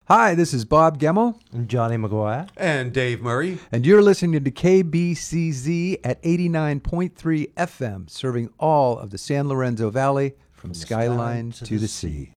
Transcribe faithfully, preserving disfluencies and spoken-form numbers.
Hi, this is Bob Gemmell. And Johnny McGuire. And Dave Murray. And you're listening to K B C Z at eighty-nine point three F M, serving all of the San Lorenzo Valley from, from skyline, skyline to, to the sea. sea.